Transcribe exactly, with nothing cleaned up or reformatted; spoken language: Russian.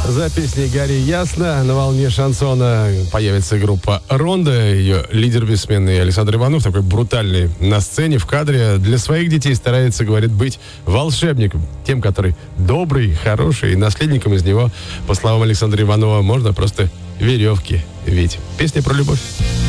За песней «Гори ясно» на волне шансона появится группа «Ронда». Ее лидер бессменный Александр Иванов, такой брутальный на сцене, в кадре. Для своих детей старается, говорит, быть волшебником. Тем, который добрый, хороший. И наследником из него, по словам Александра Иванова, можно просто веревки вить. Песня про любовь.